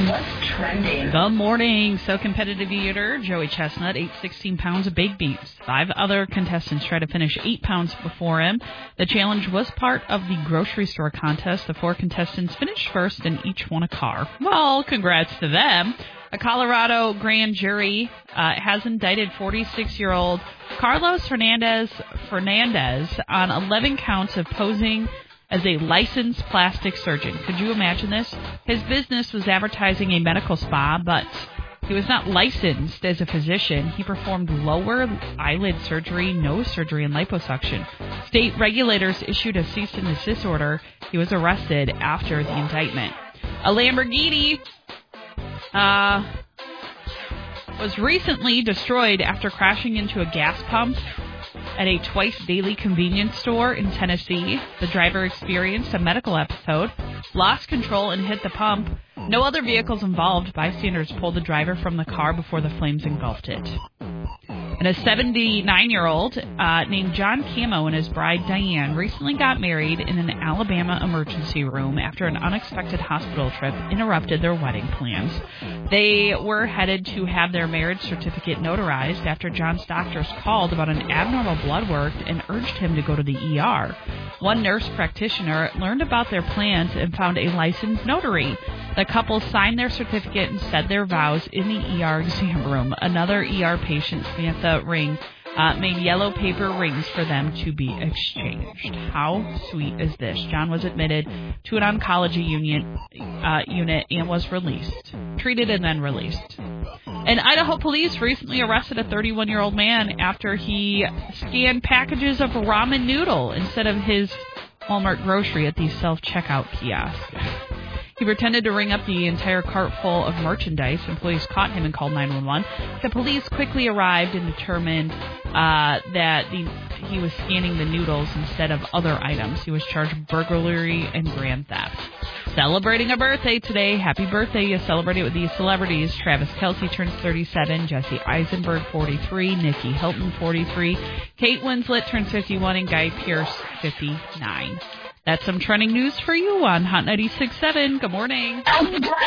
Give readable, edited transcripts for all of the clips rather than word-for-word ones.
What's trending? Good morning. So competitive eater Joey Chestnut ate 16 pounds of baked beans. 5 other contestants tried to finish 8 pounds before him. The challenge was part of the grocery store contest. The 4 contestants finished first and each won a car. Well, congrats to them. A Colorado grand jury has indicted 46-year-old Carlos Fernandez on 11 counts of posing as a licensed plastic surgeon. Could you imagine this? His business was advertising a medical spa, but he was not licensed as a physician. He performed lower eyelid surgery, nose surgery, and liposuction. State regulators issued a cease and desist order. He was arrested after the indictment. A Lamborghini was recently destroyed after crashing into a gas pump at a twice-daily convenience store in Tennessee. The driver experienced a medical episode, lost control, and hit the pump. No other vehicles involved. Bystanders pulled the driver from the car before the flames engulfed it. And a 79-year-old named John Camo and his bride Diane recently got married in an Alabama emergency room after an unexpected hospital trip interrupted their wedding plans. They were headed to have their marriage certificate notarized after John's doctors called about an abnormal blood work and urged him to go to the ER. One nurse practitioner learned about their plans and found a licensed notary. The couple signed their certificate and said their vows in the ER exam room. Another ER patient, Samantha Ring, made yellow paper rings for them to be exchanged. How sweet is this? John was admitted to an oncology unit and was released. Treated and then released. And Idaho police recently arrested a 31-year-old man after he scanned packages of ramen noodle instead of his Walmart grocery at the self-checkout kiosk. He pretended to ring up the entire cart full of merchandise. Employees caught him and called 911. The police quickly arrived and determined that he was scanning the noodles instead of other items. He was charged with burglary and grand theft. Celebrating a birthday today. Happy birthday. You celebrate it with these celebrities. Travis Kelce turns 37. Jesse Eisenberg, 43. Nikki Hilton, 43. Kate Winslet turns 51. And Guy Pearce, 59. That's some trending news for you on Hot 96.7. Good morning. I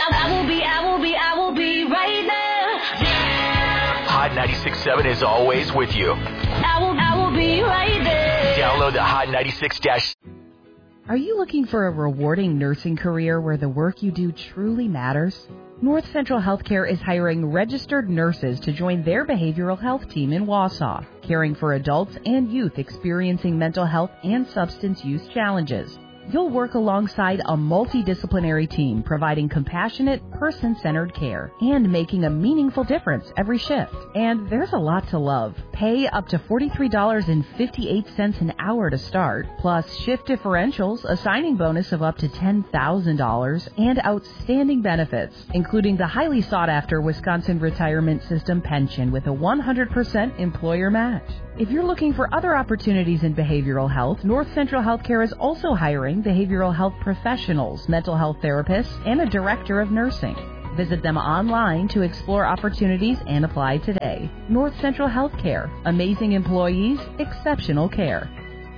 will be right there. Yeah. Hot 96.7 is always with you. I will be right there. Download the Hot 96- Are you looking for a rewarding nursing career where the work you do truly matters? North Central Healthcare is hiring registered nurses to join their behavioral health team in Wausau, caring for adults and youth experiencing mental health and substance use challenges. You'll work alongside a multidisciplinary team providing compassionate, person-centered care and making a meaningful difference every shift. And there's a lot to love. Pay up to $43.58 an hour to start, plus shift differentials, a signing bonus of up to $10,000, and outstanding benefits, including the highly sought-after Wisconsin Retirement System pension with a 100% employer match. If you're looking for other opportunities in behavioral health, North Central Healthcare is also hiring behavioral health professionals, mental health therapists, and a director of nursing. Visit them online to explore opportunities and apply today. North Central Healthcare. Amazing employees, exceptional care.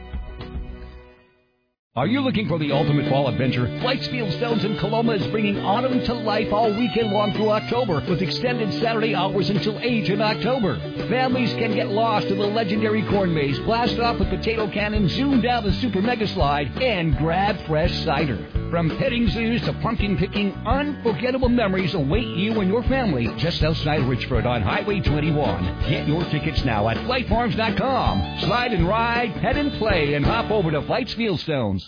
Are you looking for the ultimate fall adventure? Flightsfield Stones in Coloma is bringing autumn to life all weekend long through October with extended Saturday hours until 8 in October. Families can get lost in the legendary corn maze, blast off with potato cannon, zoom down the super mega slide, and grab fresh cider. From petting zoos to pumpkin picking, unforgettable memories await you and your family just outside Richford on Highway 21. Get your tickets now at FlightFarms.com. Slide and ride, pet and play, and hop over to Flightsfield Stones.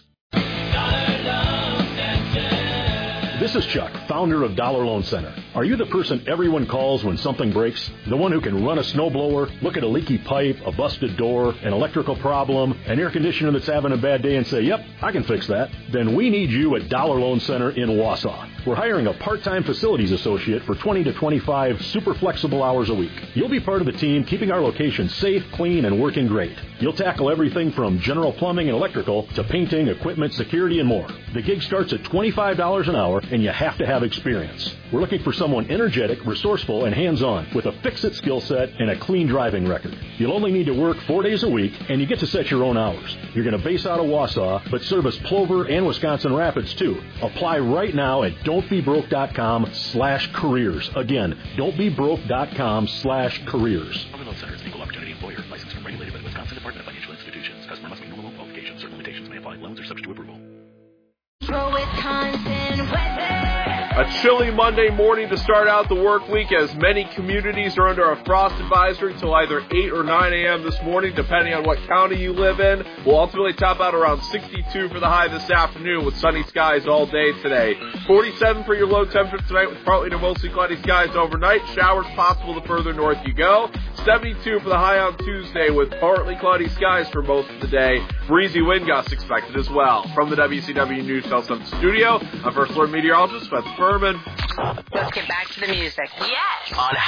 This is Chuck, founder of Dollar Loan Center. Are you the person everyone calls when something breaks? The one who can run a snowblower, look at a leaky pipe, a busted door, an electrical problem, an air conditioner that's having a bad day and say, yep, I can fix that? Then we need you at Dollar Loan Center in Wausau. We're hiring a part-time facilities associate for 20 to 25 super flexible hours a week. You'll be part of the team keeping our location safe, clean, and working great. You'll tackle everything from general plumbing and electrical to painting, equipment, security, and more. The gig starts at $25 an hour, and you have to have experience. We're looking for someone energetic, resourceful, and hands-on with a fix-it skill set and a clean driving record. You'll only need to work 4 days a week, and you get to set your own hours. You're going to base out of Wausau, but service Plover and Wisconsin Rapids, too. Apply right now at don'tbebroke.com/careers. Again, don'tbebroke.com/careers. Loan Center is an equal opportunity employer licensed and regulated by the Wisconsin Department of Financial Institutions. Customer must meet normal loan qualifications. Certain limitations may apply. Loans are subject to approval. For Wisconsin weather. A chilly Monday morning to start out the work week as many communities are under a frost advisory till either 8 or 9 a.m. this morning, depending on what county you live in. We'll ultimately top out around 62 for the high this afternoon with sunny skies all day today. 47 for your low temperature tonight with partly to mostly cloudy skies overnight. Showers possible the further north you go. 72 for the high on Tuesday with partly cloudy skies for most of the day. Breezy wind gusts expected as well. From the WCW News South Central Studio, I'm First Alert Meteorologist Beth Furman. Let's get back to the music. Yes. On